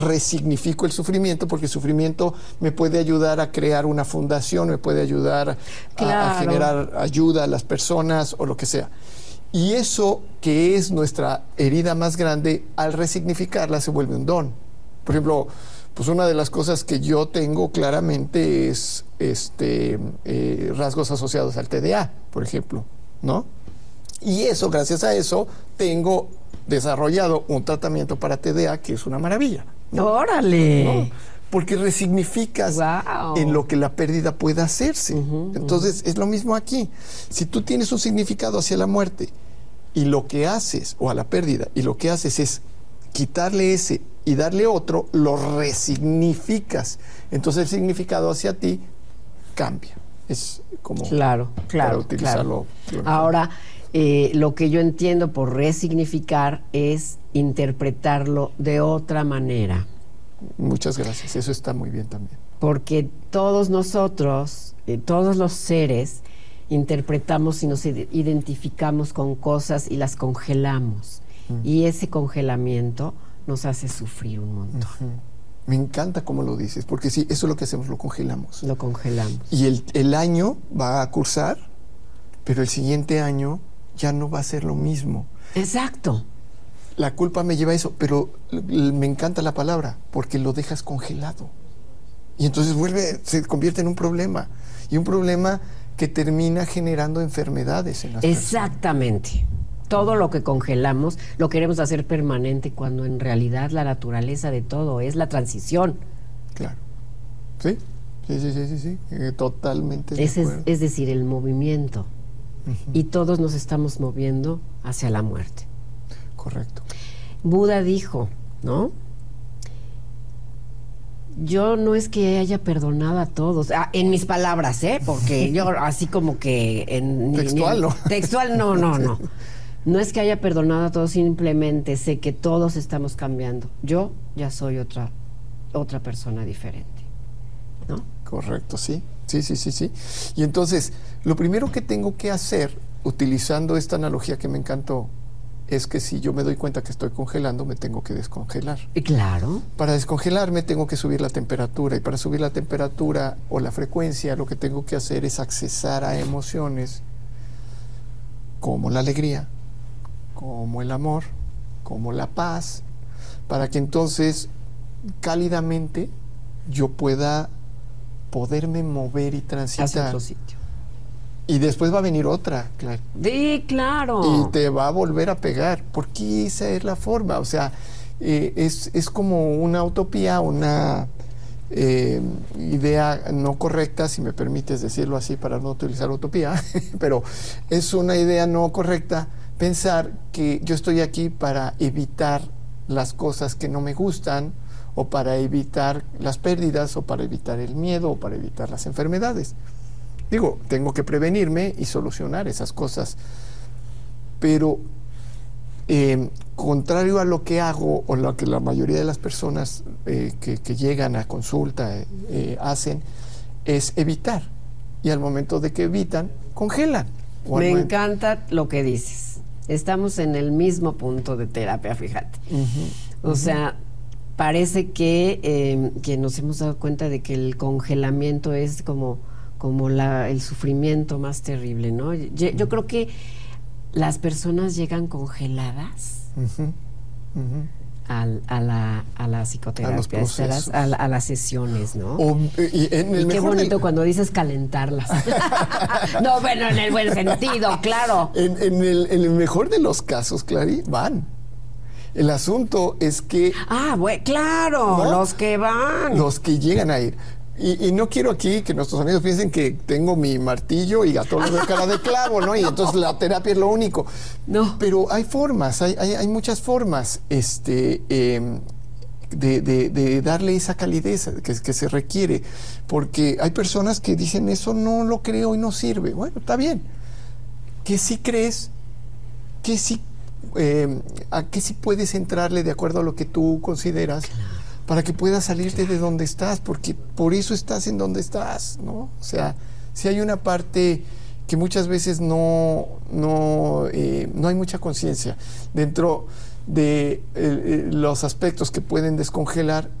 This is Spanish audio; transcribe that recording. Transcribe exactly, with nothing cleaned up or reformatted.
resignifico el sufrimiento, porque el sufrimiento me puede ayudar a crear una fundación, me puede ayudar claro. a, a generar ayuda a las personas o lo que sea. Y eso, que es nuestra herida más grande, al resignificarla se vuelve un don. Por ejemplo, pues una de las cosas que yo tengo claramente es este, eh, rasgos asociados al T D A, por ejemplo, ¿no? Y eso, gracias a eso, tengo desarrollado un tratamiento para T D A que es una maravilla, ¿no? ¡Órale! ¿No? Porque resignificas wow. en lo que la pérdida puede hacerse. Uh-huh, Entonces, uh-huh. es lo mismo aquí. Si tú tienes un significado hacia la muerte y lo que haces, o a la pérdida, y lo que haces es quitarle ese y darle otro, lo resignificas. Entonces el significado hacia ti cambia. Es como claro, claro, para utilizarlo. Claro. Ahora, eh, lo que yo entiendo por resignificar es interpretarlo de otra manera. Muchas gracias, eso está muy bien también. Porque todos nosotros, eh, todos los seres, interpretamos y nos identificamos con cosas y las congelamos. Uh-huh. Y ese congelamiento nos hace sufrir un montón. Uh-huh. Me encanta cómo lo dices, porque sí, eso es lo que hacemos, lo congelamos. Lo congelamos. Y el, el año va a cursar, pero el siguiente año ya no va a ser lo mismo. Exacto. La culpa me lleva a eso, pero me encanta la palabra, porque lo dejas congelado. Y entonces vuelve, se convierte en un problema. Y un problema que termina generando enfermedades en las personas. Exactamente. Todo lo que congelamos lo queremos hacer permanente, cuando en realidad la naturaleza de todo es la transición. Claro. Sí, sí, sí, sí, sí, sí. Eh, totalmente de es, acuerdo. Es, es decir, el movimiento. Uh-huh. Y todos nos estamos moviendo hacia la muerte. Correcto. Buda dijo, ¿no? Yo no es que haya perdonado a todos, ah, en mis palabras, ¿eh? Porque yo así como que... En, textual, ni, ¿no? Textual, no, no, no. No es que haya perdonado a todos, simplemente sé que todos estamos cambiando. Yo ya soy otra, otra persona diferente, ¿no? Correcto, sí. Sí, sí, sí, sí. Y entonces, lo primero que tengo que hacer, utilizando esta analogía que me encantó, es que si yo me doy cuenta que estoy congelando, me tengo que descongelar. Claro. Para descongelarme tengo que subir la temperatura, y para subir la temperatura o la frecuencia, lo que tengo que hacer es accesar a emociones como la alegría, como el amor, como la paz, para que entonces cálidamente yo pueda poderme mover y transitar. Hacia otro sitio. Y después va a venir otra, claro. Sí, claro. Y te va a volver a pegar, porque esa es la forma. O sea, eh, es, es como una utopía, una eh, idea no correcta, si me permites decirlo así para no utilizar utopía, pero es una idea no correcta pensar que yo estoy aquí para evitar las cosas que no me gustan, o para evitar las pérdidas, o para evitar el miedo, o para evitar las enfermedades. Digo, tengo que prevenirme y solucionar esas cosas, pero eh, contrario a lo que hago, o lo que la mayoría de las personas eh, que, que llegan a consulta eh, eh, hacen, es evitar. Y al momento de que evitan, congelan. Me momento... encanta lo que dices. Estamos en el mismo punto de terapia, fíjate. Uh-huh, o uh-huh. sea, parece que, eh, que nos hemos dado cuenta de que el congelamiento es como... como la, el sufrimiento más terrible, ¿no? Yo, yo creo que las personas llegan congeladas uh-huh, uh-huh. Al, a, la, a la psicoterapia, a, las, a, la, a las sesiones, ¿no? O, y en el y qué mejor bonito del... cuando dices calentarlas. No, bueno, en el buen sentido, claro. En, en, el, en el mejor de los casos, Clary, van. El asunto es que... Ah, bueno, claro, ¿no? Los que van. Los que llegan a ir. Y, y no quiero aquí que nuestros amigos piensen que tengo mi martillo y gato de cara de clavo, ¿no? Y entonces la terapia es lo único. No. Pero hay formas, hay, hay, hay muchas formas este, eh, de, de, de darle esa calidez que, que se requiere. Porque hay personas que dicen, eso no lo creo y no sirve. Bueno, está bien. ¿Qué sí crees? ¿Qué sí, eh, ¿A qué sí puedes entrarle de acuerdo a lo que tú consideras? Claro. Para que puedas salirte de donde estás, porque por eso estás en donde estás, ¿no? O sea, si hay una parte que muchas veces no, no, eh, no hay mucha conciencia. Dentro de eh, los aspectos que pueden descongelar